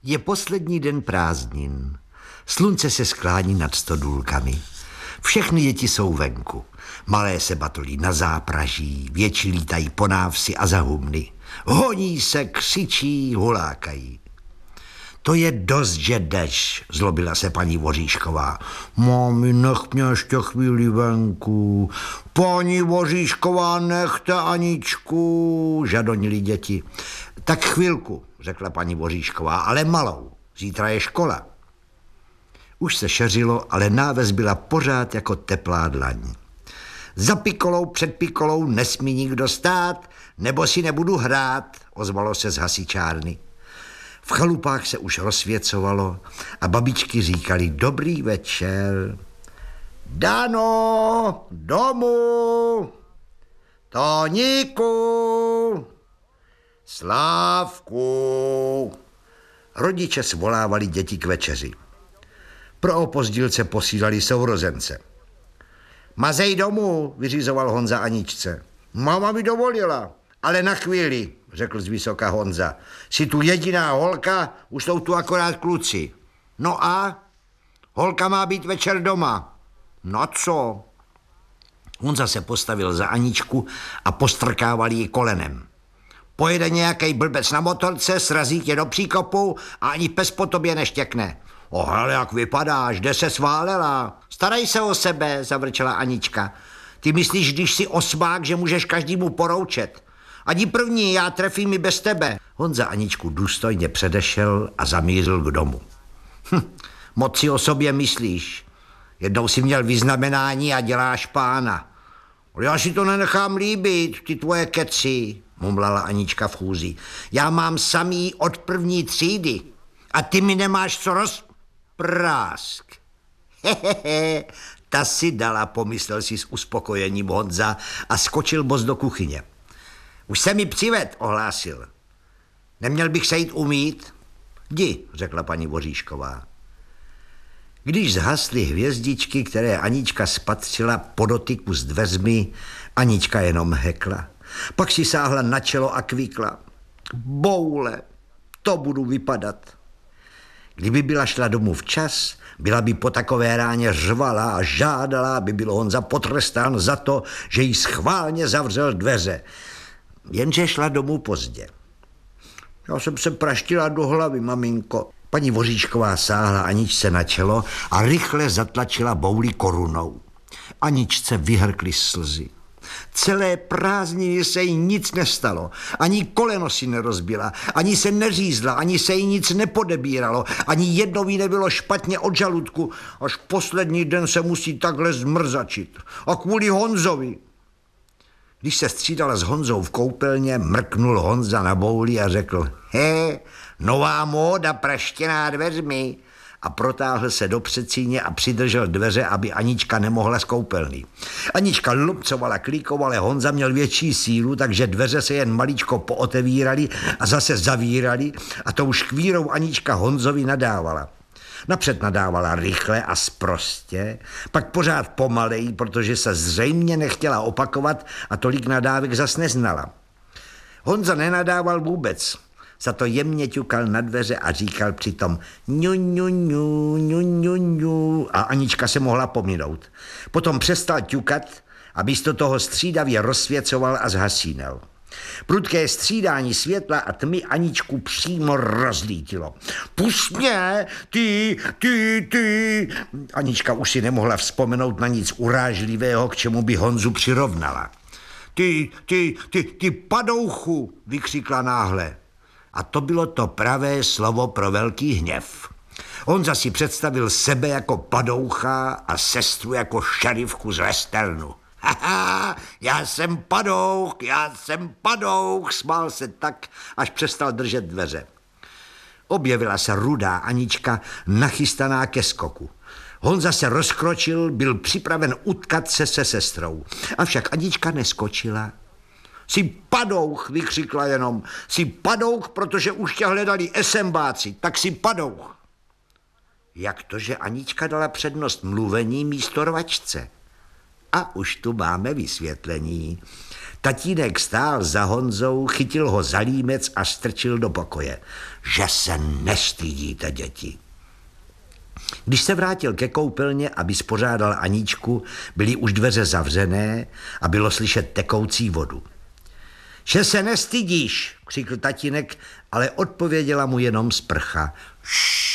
Je poslední den prázdnin. Slunce se sklání nad stodůlkami. Všechny děti jsou venku. Malé se batolí na zápraží, větší lítají po návsi a za humny. Honí se, křičí, hulákají. To je dost, že jdeš, zlobila se paní Voříšková. Mami, nech mě ještě chvíli venku. Paní Voříšková, nechte Aničku, žadonili děti. Tak chvilku, řekla paní Voříšková, ale malou. Zítra je škola. Už se šeřilo, ale náves byla pořád jako teplá dlaň. Za pikolou, před pikolou nesmí nikdo stát, nebo si nebudu hrát, ozvalo se z hasičárny. V chalupách se už rozsvěcovalo a babičky říkali dobrý večer. Dano, domů, Toníku, Slávku. Rodiče svolávali děti k večeři. Pro opozdilce posílali sourozence. Mazej domů, vyřizoval Honza Aničce. Máma mi dovolila, ale na chvíli, řekl zvysoka Honza. Jsi tu jediná holka, už jsou tu akorát kluci. No a? Holka má být večer doma. No co? Honza se postavil za Aničku a postrkával ji kolenem. Pojede nějaký blbec na motorce, srazí tě do příkopu a ani pes po tobě neštěkne. Ale jak vypadáš, kde se sválela? Starej se o sebe, zavrčela Anička. Ty myslíš, když jsi osmák, že můžeš každému poroučet? Ani první, já trefím i bez tebe. Honza Aničku důstojně předešel a zamířil k domu. Moc si o sobě myslíš. Jednou si měl vyznamenání a děláš pána. Já si to nenechám líbit, ty tvoje keci, mumlala Anička v chůzi. Já mám samý od první třídy a ty mi nemáš co rozprásk. Hehehe, ta si dala, pomyslel si s uspokojením Honza a skočil boz do kuchyně. Už se mi přived, ohlásil. Neměl bych se jít umýt? Jdi, řekla paní Voříšková. Když zhasly hvězdičky, které Anička spatřila po dotyku s dveřmi, Anička jenom hekla. Pak si sáhla na čelo a kvíkla. Boule, to budu vypadat. Kdyby byla šla domů včas, byla by po takové ráně řvala a žádala, aby byl Honza potrestán za to, že jí schválně zavřel dveře. Jenže šla domů pozdě. Já jsem se praštila do hlavy, maminko. Paní Voříšková sáhla Aničce na čelo a rychle zatlačila bouli korunou. Aničce vyhrkly slzy. Celé prázdniny se jí nic nestalo. Ani koleno si nerozbila, ani se neřízla, ani se jí nic nepodebíralo, ani jednou jí nebylo špatně od žaludku. Až poslední den se musí takhle zmrzačit. A kvůli Honzovi. Když se střídala s Honzou v koupelně, mrknul Honza na bouli a řekl: nová móda praštěná dveřmi. A protáhl se do předsíně a přidržel dveře, aby Anička nemohla z koupelny. Anička lupcovala, klíkovala, Honza měl větší sílu, takže dveře se jen maličko pootevíraly a zase zavíraly a tou škvírou Anička Honzovi nadávala. Napřed nadávala rychle a sprostě, pak pořád pomaleji, protože se zřejmě nechtěla opakovat a tolik nadávek zas neznala. Honza nenadával vůbec, za to jemně ťukal na dveře a říkal přitom ňu, ňu, ňu, ňu, ňu, ňu, a Anička se mohla pominout. Potom přestal ťukat a místo toho střídavě rozsvěcoval a zhasínal. Prudké střídání světla a tmy Aničku přímo rozlítilo. Pusť mě, ty. Anička už si nemohla vzpomenout na nic urážlivého, k čemu by Honzu přirovnala. Ty padouchu, vykřikla náhle. A to bylo to pravé slovo pro velký hněv. Honza si představil sebe jako padoucha a sestru jako šerifku z westernu. Já jsem padouch, smál se tak, až přestal držet dveře. Objevila se rudá Anička, nachystaná ke skoku. Honza se rozkročil, byl připraven utkat se sestrou. Avšak Anička neskočila. Jsi padouch, vykřikla jenom. Jsi padouch, protože už tě hledali esembáci, tak jsi padouch. Jak to, že Anička dala přednost mluvení místo rvačce? A už tu máme vysvětlení. Tatínek stál za Honzou, chytil ho za límec a strčil do pokoje. Že se nestydíte, děti. Když se vrátil ke koupelně, aby spořádal Aničku, byly už dveře zavřené a bylo slyšet tekoucí vodu. Že se nestydíš, křikl tatínek, ale odpověděla mu jenom sprcha.